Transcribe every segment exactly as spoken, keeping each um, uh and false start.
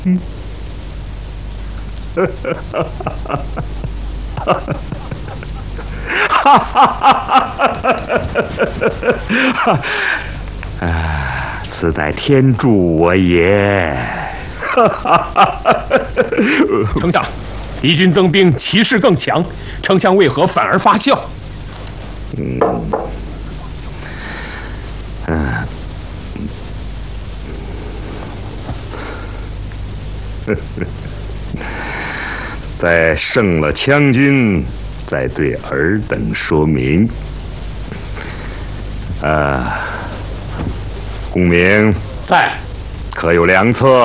嗯。哈哈哈哈哈！啊，此乃天助我也！哈哈哈哈！ 丞相，敌军增兵，气势更强，丞相为何反而发笑？ 嗯，嗯，呵呵，在胜了羌军。 再对尔等说明。啊，公明在， 可有良策？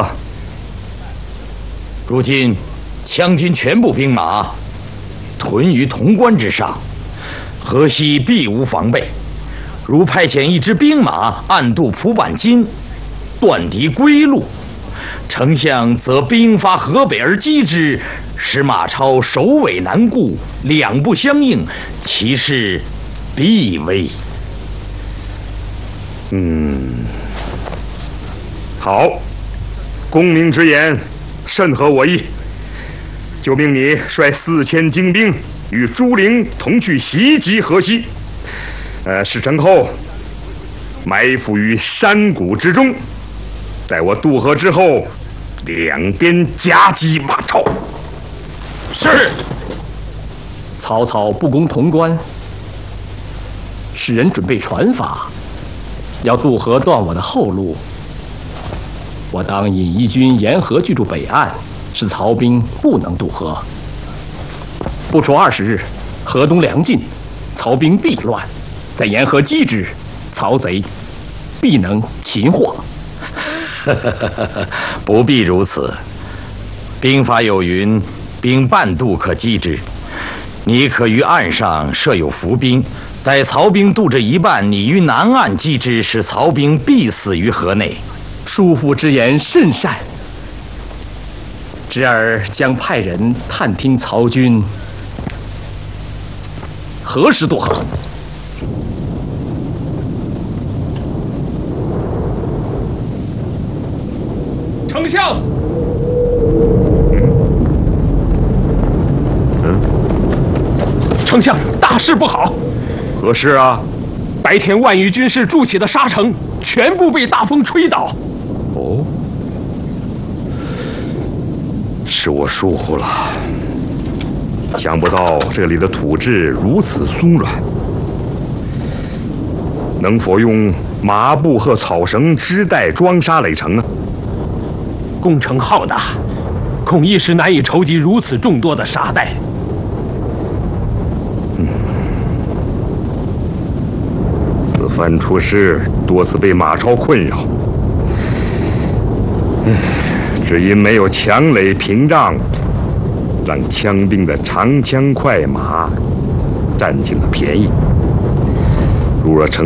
如今羌军全部兵马屯于潼关之上，河西必无防备。如派遣一支兵马暗渡蒲坂津，断敌归路，丞相则兵发河北而击之。 使马超首尾难顾，两不相应，其势必危。 嗯，好，公明之言甚合我意。就命你率四千精兵与朱灵同去袭击河西。呃，事成后埋伏于山谷之中，待我渡河之后，两边夹击马超。 是。曹操不攻潼关，使人准备船筏，要渡河断我的后路。我当引义军沿河居住北岸，使曹兵不能渡河。不出二十日，河东粮尽，曹兵必乱，在沿河击之，曹贼必能擒获。 不必如此，兵法有云。 兵半渡可击之，你可于岸上设有伏兵，待曹兵渡至一半，你于南岸击之，使曹兵必死于河内。 叔父之言甚善，侄儿将派人探听曹军何时渡河。丞相。 丞相，大事不好！ 何事啊？ 白天万余军士筑起的沙城，全部被大风吹倒。 哦，是我疏忽了。想不到这里的土质如此松软，能否用麻布和草绳织带装沙垒城呢？ 工程浩大，恐一时难以筹集如此众多的沙袋。 此番出师，多次被马超困扰，只因没有强垒屏障，让羌兵的长枪快马占尽了便宜。如若丞